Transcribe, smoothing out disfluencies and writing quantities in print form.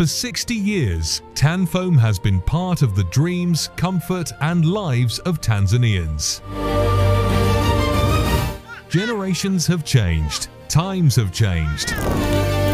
For 60 years, Tanfoam has been part of the dreams, comfort and lives of Tanzanians. Generations have changed, times have changed,